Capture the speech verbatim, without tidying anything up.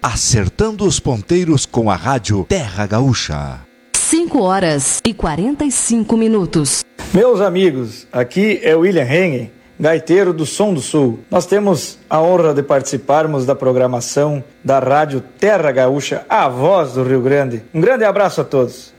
acertando os ponteiros com a rádio Terra Gaúcha. cinco horas e quarenta e cinco minutos. Meus amigos, aqui é William Hengen, gaiteiro do Som do Sul. Nós temos a honra de participarmos da programação da rádio Terra Gaúcha, a voz do Rio Grande. Um grande abraço a todos.